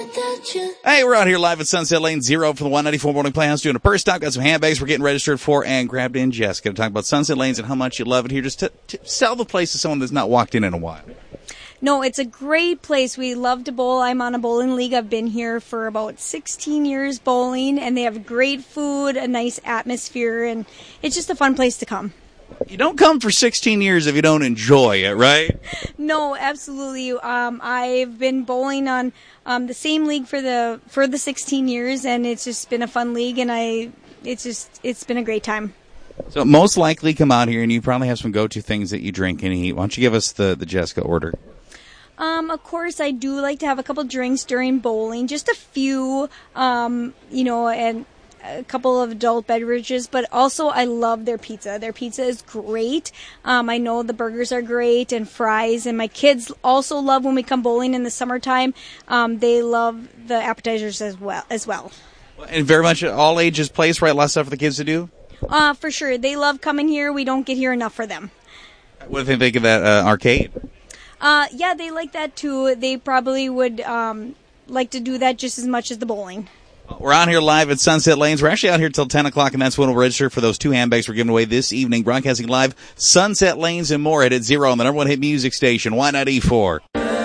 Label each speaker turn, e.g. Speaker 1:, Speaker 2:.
Speaker 1: without you.
Speaker 2: Hey, we're out here live at Sunset Lane Zero for the 194 Morning Playhouse doing a purse stop. Got some handbags we're getting registered for and grabbed in. Jess, going to talk about Sunset Lanes and how much you love it here. Just to sell the place to someone that's not walked in a while.
Speaker 3: No, it's a great place. We love to bowl. I'm on a bowling league. I've been here for about 16 years bowling, and they have great food, a nice atmosphere, and it's just a fun place to come.
Speaker 2: You don't come for 16 years if you don't enjoy it, right?
Speaker 3: No, absolutely. I've been bowling on the same league for the 16 years, and it's just been a fun league, and it's been a great time.
Speaker 2: So most likely come out here, and you probably have some go-to things that you drink and eat. Why don't you give us the Jessica order?
Speaker 3: Of course, I do like to have a couple drinks during bowling, just a few, and a couple of adult beverages, but also I love their pizza. Their pizza is great. I know the burgers are great and fries, and my kids also love when we come bowling in the summertime. They love the appetizers as well.
Speaker 2: And very much an all ages place, right? A lot of stuff for the kids to do?
Speaker 3: For sure. They love coming here. We don't get here enough for them.
Speaker 2: What do they think of that arcade?
Speaker 3: Yeah, they like that too. They probably would like to do that just as much as the bowling.
Speaker 2: We're out here live at Sunset Lanes. We're actually out here till 10 o'clock, and that's when we'll register for those 2 handbags we're giving away this evening. Broadcasting live, Sunset Lanes and more at Zero on the number 1 hit music station, Y94.